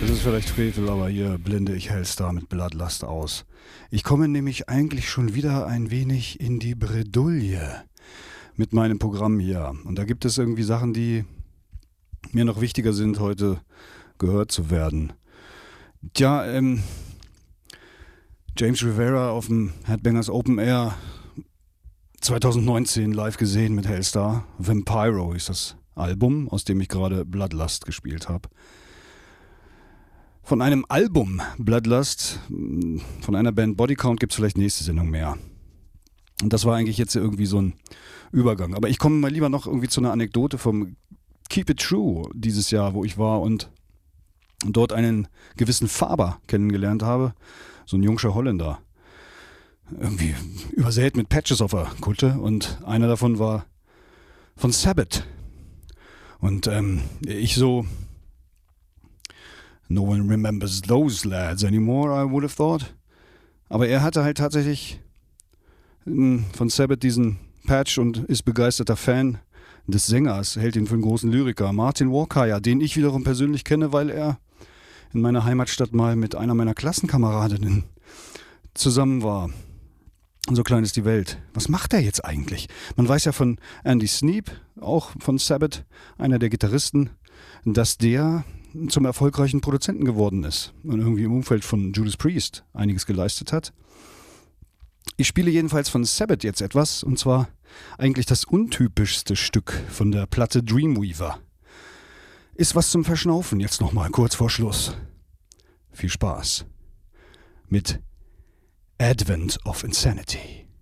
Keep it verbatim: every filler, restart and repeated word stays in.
Es ist vielleicht Frevel, aber hier blende ich Hellstar mit Bloodlust aus. Ich komme nämlich eigentlich schon wieder ein wenig in die Bredouille mit meinem Programm hier. Und da gibt es irgendwie Sachen, die mir noch wichtiger sind, heute gehört zu werden. Tja, ähm, James Rivera auf dem Headbangers Open Air zwanzig neunzehn live gesehen mit Hellstar. Vampiro ist das Album, aus dem ich gerade Bloodlust gespielt habe. Von einem Album Bloodlust, von einer Band Bodycount, gibt es vielleicht nächste Sendung mehr. Und das war eigentlich jetzt irgendwie so ein Übergang. Aber ich komme mal lieber noch irgendwie zu einer Anekdote vom Keep It True dieses Jahr, wo ich war und dort einen gewissen Faber kennengelernt habe. So ein jungscher Holländer. Irgendwie übersät mit Patches auf der Kutte. Und einer davon war von Sabbath. Und ähm, ich so... No one remembers those lads anymore, I would have thought. Aber er hatte halt tatsächlich von Sabbath diesen Patch und ist begeisterter Fan des Sängers, hält ihn für einen großen Lyriker. Martin Walkhier, den ich wiederum persönlich kenne, weil er in meiner Heimatstadt mal mit einer meiner Klassenkameradinnen zusammen war. Und so klein ist die Welt. Was macht er jetzt eigentlich? Man weiß ja von Andy Sneap, auch von Sabbath, einer der Gitarristen, dass der zum erfolgreichen Produzenten geworden ist und irgendwie im Umfeld von Judas Priest einiges geleistet hat. Ich spiele jedenfalls von Sabbath jetzt etwas, und zwar eigentlich das untypischste Stück von der Platte Dreamweaver. Ist was zum Verschnaufen jetzt nochmal kurz vor Schluss. Viel Spaß mit Advent of Insanity.